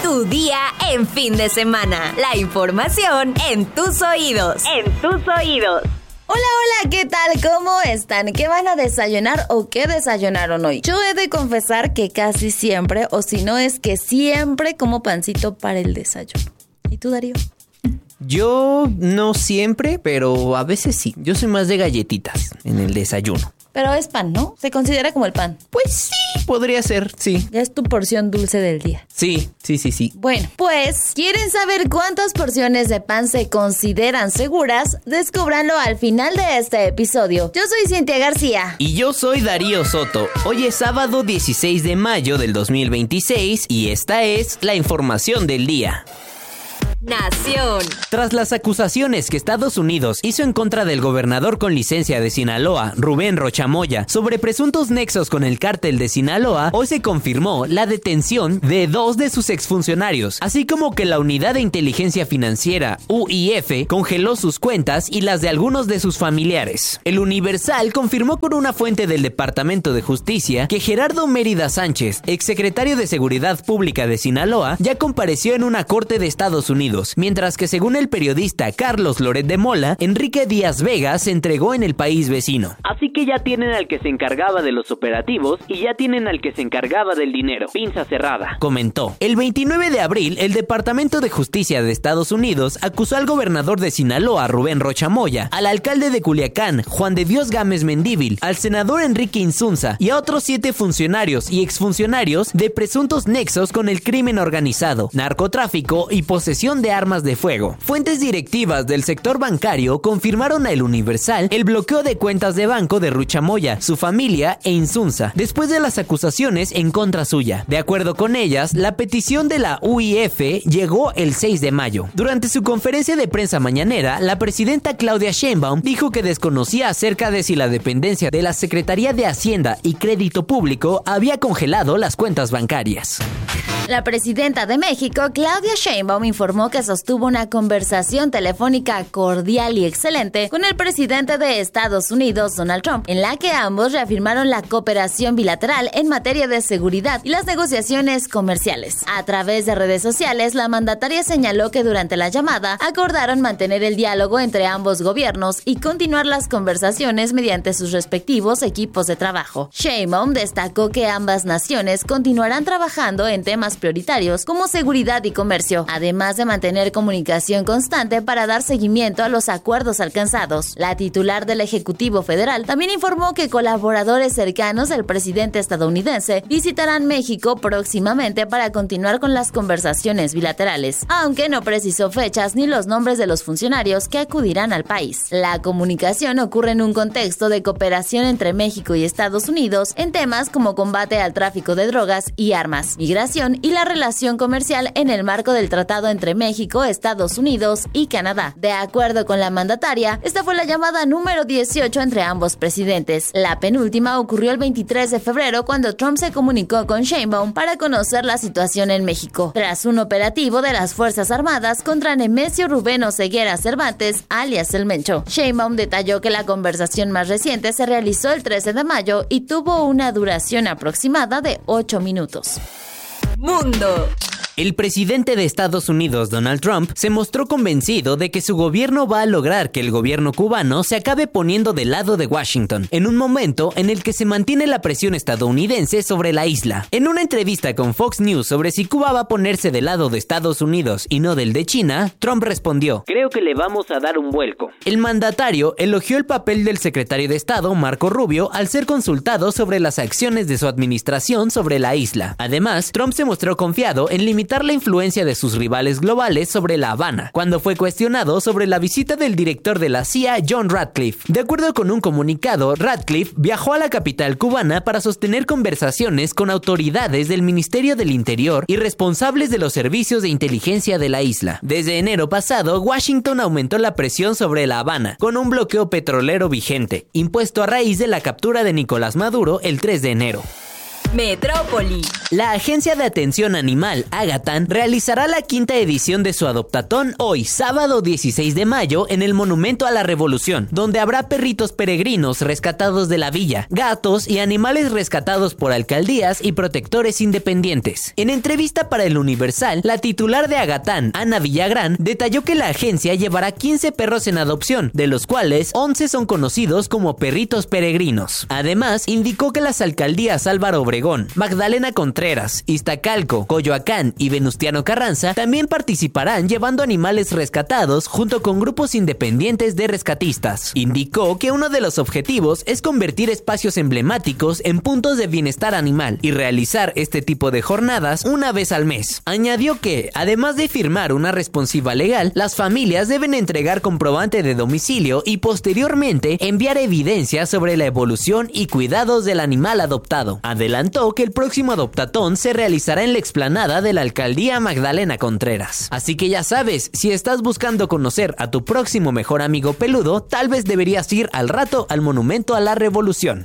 Tu día en fin de semana. La información en tus oídos. Hola, ¿qué tal? ¿Cómo están? ¿Qué van a desayunar o qué desayunaron hoy? Yo he de confesar que casi siempre, o si no es que siempre, como pancito para el desayuno. ¿Y tú, Darío? Yo no siempre, pero a veces sí. Yo soy más de galletitas en el desayuno. Pero es pan, ¿no? Se considera como el pan. Pues sí, podría ser, sí. Es tu porción dulce del día. Sí. Bueno, pues, ¿quieren saber cuántas porciones de pan se consideran seguras? Descúbranlo al final de este episodio. Yo soy Cintia García. Y yo soy Darío Soto. Hoy es sábado 16 de mayo del 2026 y esta es la información del día. Nación. Tras las acusaciones que Estados Unidos hizo en contra del gobernador con licencia de Sinaloa, Rubén Rocha Moya, sobre presuntos nexos con el cártel de Sinaloa, hoy se confirmó la detención de 2 de sus exfuncionarios, así como que la Unidad de Inteligencia Financiera, UIF, congeló sus cuentas y las de algunos de sus familiares. El Universal confirmó con una fuente del Departamento de Justicia que Gerardo Mérida Sánchez, exsecretario de Seguridad Pública de Sinaloa, ya compareció en una corte de Estados Unidos, mientras que según el periodista Carlos Loret de Mola, Enrique Díaz Vega se entregó en el país vecino. Así que ya tienen al que se encargaba de los operativos y ya tienen al que se encargaba del dinero. Pinza cerrada. Comentó. El 29 de abril, el Departamento de Justicia de Estados Unidos acusó al gobernador de Sinaloa, Rubén Rocha Moya, al alcalde de Culiacán, Juan de Dios Gámez Mendívil, al senador Enrique Insunza y a otros 7 funcionarios y exfuncionarios de presuntos nexos con el crimen organizado, narcotráfico y posesión de armas de fuego. Fuentes directivas del sector bancario confirmaron a El Universal el bloqueo de cuentas de banco de Rocha Moya, su familia e Insunza, después de las acusaciones en contra suya. De acuerdo con ellas, la petición de la UIF llegó el 6 de mayo. Durante su conferencia de prensa mañanera, la presidenta Claudia Sheinbaum dijo que desconocía acerca de si la dependencia de la Secretaría de Hacienda y Crédito Público había congelado las cuentas bancarias. La presidenta de México, Claudia Sheinbaum, informó que sostuvo una conversación telefónica cordial y excelente con el presidente de Estados Unidos, Donald Trump, en la que ambos reafirmaron la cooperación bilateral en materia de seguridad y las negociaciones comerciales. A través de redes sociales, la mandataria señaló que durante la llamada acordaron mantener el diálogo entre ambos gobiernos y continuar las conversaciones mediante sus respectivos equipos de trabajo. Sheinbaum destacó que ambas naciones continuarán trabajando en temas prioritarios como seguridad y comercio, además de mantener comunicación constante para dar seguimiento a los acuerdos alcanzados. La titular del Ejecutivo Federal también informó que colaboradores cercanos del presidente estadounidense visitarán México próximamente para continuar con las conversaciones bilaterales, aunque no precisó fechas ni los nombres de los funcionarios que acudirán al país. La comunicación ocurre en un contexto de cooperación entre México y Estados Unidos en temas como combate al tráfico de drogas y armas, migración y la relación comercial en el marco del tratado entre México, Estados Unidos y Canadá. De acuerdo con la mandataria, esta fue la llamada número 18 entre ambos presidentes. La penúltima ocurrió el 23 de febrero cuando Trump se comunicó con Sheinbaum para conocer la situación en México, tras un operativo de las Fuerzas Armadas contra Nemesio Rubén Oseguera Cervantes, alias El Mencho. Sheinbaum detalló que la conversación más reciente se realizó el 13 de mayo y tuvo una duración aproximada de 8 minutos. Mundo. El presidente de Estados Unidos, Donald Trump, se mostró convencido de que su gobierno va a lograr que el gobierno cubano se acabe poniendo del lado de Washington, en un momento en el que se mantiene la presión estadounidense sobre la isla. En una entrevista con Fox News sobre si Cuba va a ponerse del lado de Estados Unidos y no del de China, Trump respondió: "Creo que le vamos a dar un vuelco". El mandatario elogió el papel del secretario de Estado, Marco Rubio, al ser consultado sobre las acciones de su administración sobre la isla. Además, Trump se mostró confiado en limitar la influencia de sus rivales globales sobre La Habana, cuando fue cuestionado sobre la visita del director de la CIA, John Ratcliffe. De acuerdo con un comunicado, Ratcliffe viajó a la capital cubana para sostener conversaciones con autoridades del Ministerio del Interior y responsables de los servicios de inteligencia de la isla. Desde enero pasado, Washington aumentó la presión sobre La Habana, con un bloqueo petrolero vigente, impuesto a raíz de la captura de Nicolás Maduro el 3 de enero. Metrópoli. La Agencia de Atención Animal, Agatán, realizará la 5ª edición de su Adoptatón hoy, sábado 16 de mayo, en el Monumento a la Revolución, donde habrá perritos peregrinos rescatados de la villa, gatos y animales rescatados por alcaldías y protectores independientes. En entrevista para El Universal, la titular de Agatán, Ana Villagrán, detalló que la agencia llevará 15 perros en adopción, de los cuales 11 son conocidos como perritos peregrinos. Además, indicó que las alcaldías Álvaro Obregón, Magdalena Contreras, Iztacalco, Coyoacán y Venustiano Carranza también participarán llevando animales rescatados junto con grupos independientes de rescatistas. Indicó que uno de los objetivos es convertir espacios emblemáticos en puntos de bienestar animal y realizar este tipo de jornadas una vez al mes. Añadió que, además de firmar una responsiva legal, las familias deben entregar comprobante de domicilio y posteriormente enviar evidencia sobre la evolución y cuidados del animal adoptado. Adelantó que el próximo adoptatón se realizará en la explanada de la alcaldía Magdalena Contreras. Así que ya sabes, si estás buscando conocer a tu próximo mejor amigo peludo, tal vez deberías ir al rato al Monumento a la Revolución.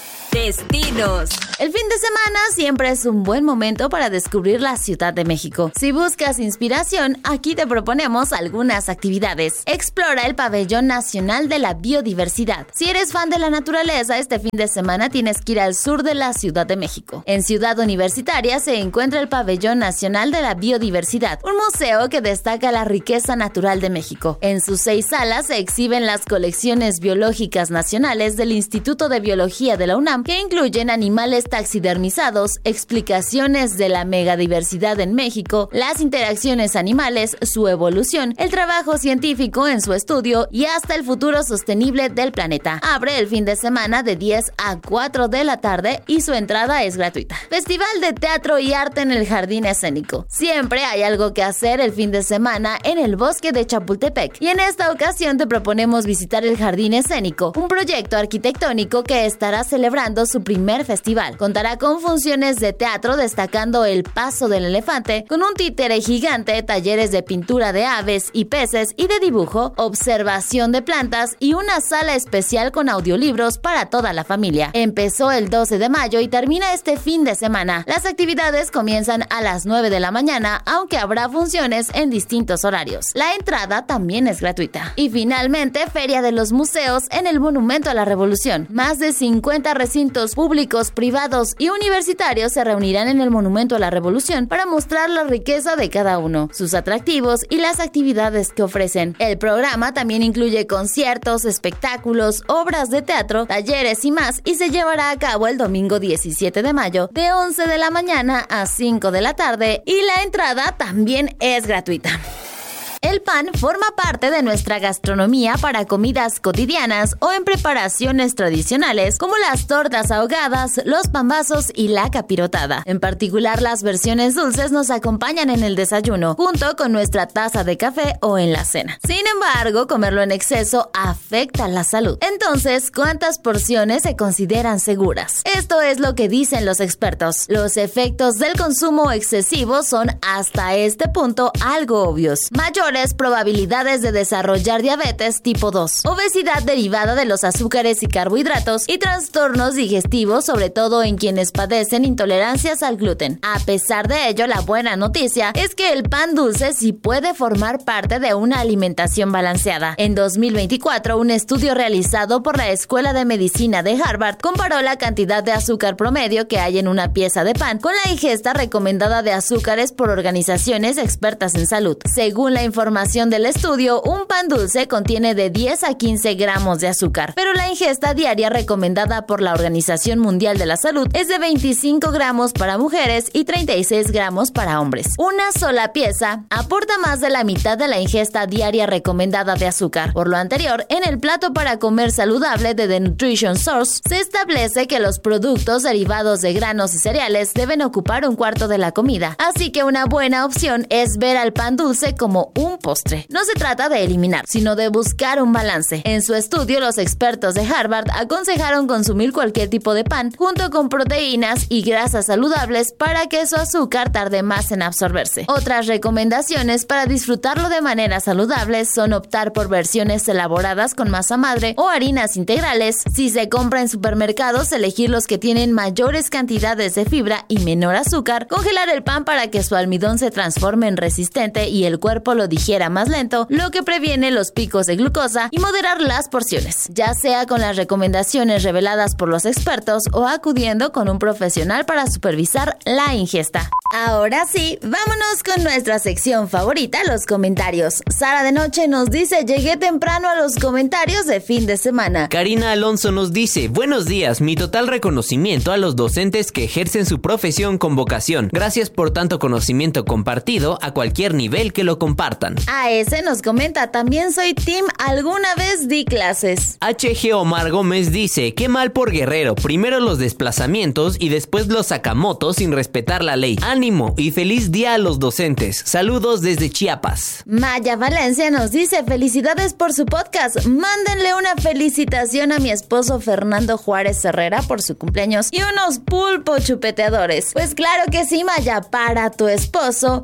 Destinos. El fin de semana siempre es un buen momento para descubrir la Ciudad de México. Si buscas inspiración, aquí te proponemos algunas actividades. Explora el Pabellón Nacional de la Biodiversidad. Si eres fan de la naturaleza, este fin de semana tienes que ir al sur de la Ciudad de México. En Ciudad Universitaria se encuentra el Pabellón Nacional de la Biodiversidad, un museo que destaca la riqueza natural de México. En sus 6 salas se exhiben las colecciones biológicas nacionales del Instituto de Biología de la UNAM, que incluyen animales taxidermizados, explicaciones de la megadiversidad en México, las interacciones animales, su evolución, el trabajo científico en su estudio y hasta el futuro sostenible del planeta. Abre el fin de semana de 10 a 4 de la tarde y su entrada es gratuita. Festival de Teatro y Arte en el Jardín Escénico. Siempre hay algo que hacer el fin de semana en el bosque de Chapultepec y en esta ocasión te proponemos visitar el Jardín Escénico, un proyecto arquitectónico que estará celebrando su primer festival. Contará con funciones de teatro destacando el paso del elefante, con un títere gigante, talleres de pintura de aves y peces y de dibujo, observación de plantas y una sala especial con audiolibros para toda la familia. Empezó el 12 de mayo y termina este fin de semana. Las actividades comienzan a las 9 de la mañana, aunque habrá funciones en distintos horarios. La entrada también es gratuita. Y finalmente, Feria de los Museos en el Monumento a la Revolución. Más de 50 recintos públicos, privados y universitarios se reunirán en el Monumento a la Revolución para mostrar la riqueza de cada uno, sus atractivos y las actividades que ofrecen. El programa también incluye conciertos, espectáculos, obras de teatro, talleres y más, y se llevará a cabo el domingo 17 de mayo de 11 de la mañana a 5 de la tarde y la entrada también es gratuita. El pan forma parte de nuestra gastronomía para comidas cotidianas o en preparaciones tradicionales como las tortas ahogadas, los pambazos y la capirotada. En particular, las versiones dulces nos acompañan en el desayuno, junto con nuestra taza de café o en la cena. Sin embargo, comerlo en exceso afecta la salud. Entonces, ¿cuántas porciones se consideran seguras? Esto es lo que dicen los expertos. Los efectos del consumo excesivo son hasta este punto algo obvios. Mayores probabilidades de desarrollar diabetes tipo 2, obesidad derivada de los azúcares y carbohidratos y trastornos digestivos, sobre todo en quienes padecen intolerancias al gluten. A pesar de ello, la buena noticia es que el pan dulce sí puede formar parte de una alimentación balanceada. En 2024, un estudio realizado por la Escuela de Medicina de Harvard comparó la cantidad de azúcar promedio que hay en una pieza de pan con la ingesta recomendada de azúcares por organizaciones expertas en salud. Según la información del estudio, un pan dulce contiene de 10 a 15 gramos de azúcar, pero la ingesta diaria recomendada por la Organización Mundial de la Salud es de 25 gramos para mujeres y 36 gramos para hombres. Una sola pieza aporta más de la mitad de la ingesta diaria recomendada de azúcar. Por lo anterior, en el plato para comer saludable de The Nutrition Source se establece que los productos derivados de granos y cereales deben ocupar un cuarto de la comida, así que una buena opción es ver al pan dulce como un un postre. No se trata de eliminar, sino de buscar un balance. En su estudio, los expertos de Harvard aconsejaron consumir cualquier tipo de pan, junto con proteínas y grasas saludables para que su azúcar tarde más en absorberse. Otras recomendaciones para disfrutarlo de manera saludable son optar por versiones elaboradas con masa madre o harinas integrales. Si se compra en supermercados, elegir los que tienen mayores cantidades de fibra y menor azúcar, congelar el pan para que su almidón se transforme en resistente y el cuerpo lo digiera más lento, lo que previene los picos de glucosa, y moderar las porciones, ya sea con las recomendaciones reveladas por los expertos o acudiendo con un profesional para supervisar la ingesta. Ahora sí, vámonos con nuestra sección favorita, los comentarios. Sara de Noche nos dice: llegué temprano a los comentarios de fin de semana. Karina Alonso nos dice: buenos días, mi total reconocimiento a los docentes que ejercen su profesión con vocación. Gracias por tanto conocimiento compartido a cualquier nivel que lo compartan. AS nos comenta: también soy team alguna vez di clases. HG Omar Gómez dice: qué mal por Guerrero, primero los desplazamientos y después los sakamotos sin respetar la ley. Ánimo y feliz día a los docentes. Saludos desde Chiapas. Maya Valencia nos dice: felicidades por su podcast. Mándenle una felicitación a mi esposo Fernando Juárez Herrera por su cumpleaños y unos pulpo chupeteadores. Pues claro que sí, Maya, para tu esposo,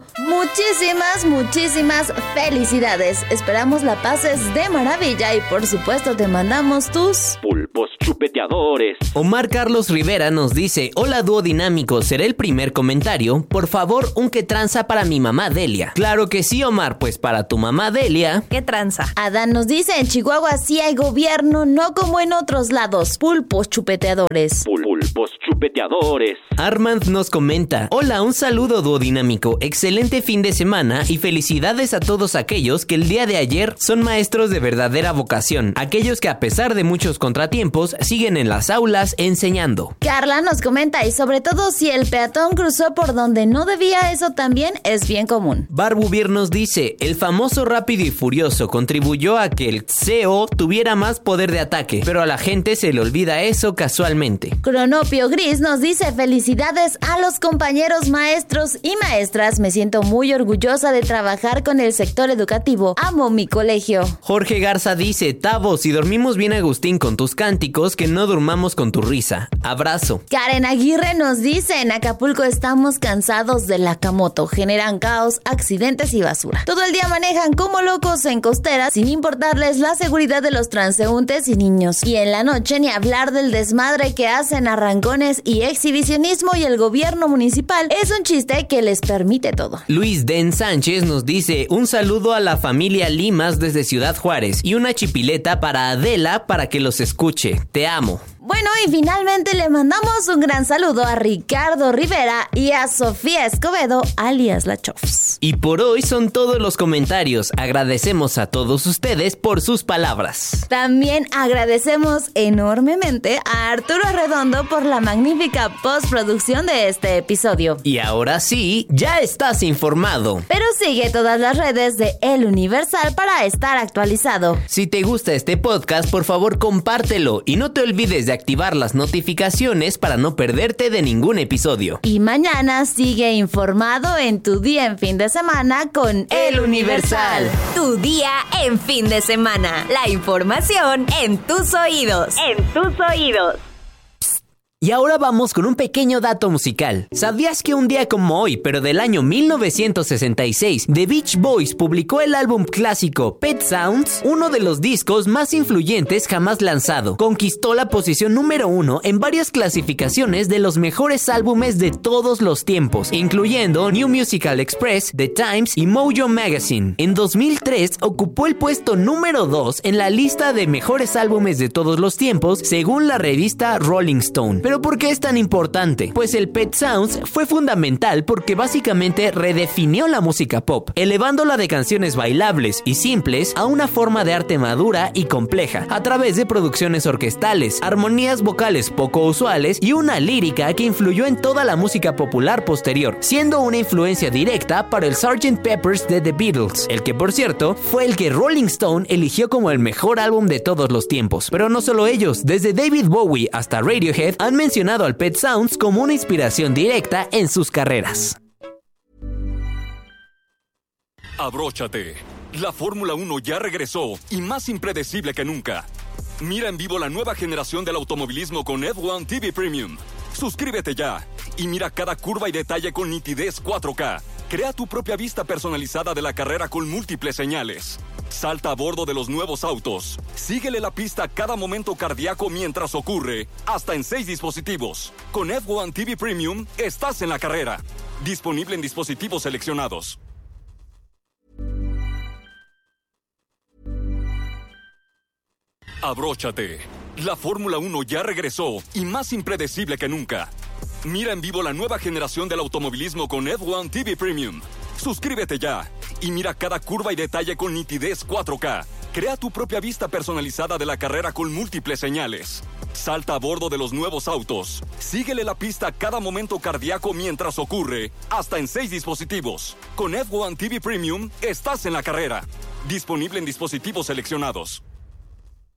muchísimas felicidades. Esperamos la pases de maravilla y por supuesto te mandamos tus pulpos chupeteadores. Omar Carlos Rivera nos dice: hola dúo dinámico, ¿será el primer comentario? Por favor, un que tranza para mi mamá Delia. Claro que sí, Omar, pues para tu mamá Delia. ¿Qué tranza? Adán nos dice: en Chihuahua sí hay gobierno, no como en otros lados. Pulpos chupeteadores. Pulpos chupeteadores. Armand nos comenta: hola, un saludo dúo dinámico, excelente fin de semana y felicidades a todos aquellos que el día de ayer son maestros de verdadera vocación, aquellos que a pesar de muchos contratiempos siguen en las aulas enseñando. Carla nos comenta: y sobre todo si el peatón cruzó por donde no debía, eso también es bien común. Barbubir nos dice: el famoso Rápido y Furioso contribuyó a que el CEO tuviera más poder de ataque, pero a la gente se le olvida eso casualmente. Cronopio Gris nos dice: felicidades a los compañeros maestros y maestras, me siento muy orgullosa de trabajar con el sector educativo, amo mi colegio. Jorge Garza dice: Tavo, si dormimos bien Agustín con tus cánticos, que no durmamos con tu risa. Abrazo. Karen Aguirre nos dice: en Acapulco estamos cansados del Nakamoto, generan caos, accidentes y basura. Todo el día manejan como locos en costeras sin importarles la seguridad de los transeúntes y niños. Y en la noche ni hablar del desmadre que hacen, arrancones y exhibicionismo, y el gobierno municipal es un chiste que les permite todo. Luis Den Sánchez nos dice: un saludo a la familia Limas desde Ciudad Juárez y una chipileta para Adela para que los escuche. Te amo. Bueno, y finalmente le mandamos un gran saludo a Ricardo Rivera y a Sofía Escobedo, alias La Chofs. Y por hoy son todos los comentarios. Agradecemos a todos ustedes por sus palabras. También agradecemos enormemente a Arturo Redondo por la magnífica postproducción de este episodio. Y ahora sí, ya estás informado. Pero sigue todas las redes de El Universal para estar actualizado. Si te gusta este podcast, por favor compártelo y no te olvides de activar las notificaciones para no perderte de ningún episodio. Y mañana sigue informado en tu día en fin de semana con El Universal. Tu día en fin de semana. La información en tus oídos. En tus oídos. Y ahora vamos con un pequeño dato musical. ¿Sabías que un día como hoy, pero del año 1966, The Beach Boys publicó el álbum clásico Pet Sounds, uno de los discos más influyentes jamás lanzado? Conquistó la posición número 1 en varias clasificaciones de los mejores álbumes de todos los tiempos, incluyendo New Musical Express, The Times y Mojo Magazine. En 2003 ocupó el puesto número 2 en la lista de mejores álbumes de todos los tiempos, según la revista Rolling Stone. ¿Pero por qué es tan importante? Pues el Pet Sounds fue fundamental porque básicamente redefinió la música pop, elevándola de canciones bailables y simples a una forma de arte madura y compleja, a través de producciones orquestales, armonías vocales poco usuales y una lírica que influyó en toda la música popular posterior, siendo una influencia directa para el Sgt. Pepper's de The Beatles, el que por cierto fue el que Rolling Stone eligió como el mejor álbum de todos los tiempos. Pero no solo ellos, desde David Bowie hasta Radiohead han mencionado al Pet Sounds como una inspiración directa en sus carreras. Abróchate, La Fórmula 1 ya regresó y más impredecible que nunca. Mira en vivo la nueva generación del automovilismo con F1 TV Premium. Suscríbete ya y mira cada curva y detalle con nitidez 4K. Crea tu propia vista personalizada de la carrera con múltiples señales. Salta a bordo de los nuevos autos. Síguele la pista a cada momento cardíaco mientras ocurre, hasta en 6 dispositivos. Con F1 TV Premium, estás en la carrera. Disponible en dispositivos seleccionados. Abróchate. La Fórmula 1 ya regresó y más impredecible que nunca. Mira en vivo la nueva generación del automovilismo con F1 TV Premium. Suscríbete ya y mira cada curva y detalle con nitidez 4K. Crea tu propia vista personalizada de la carrera con múltiples señales. Salta a bordo de los nuevos autos. Síguele la pista a cada momento cardíaco mientras ocurre, hasta en 6 dispositivos. Con F1 TV Premium, estás en la carrera. Disponible en dispositivos seleccionados.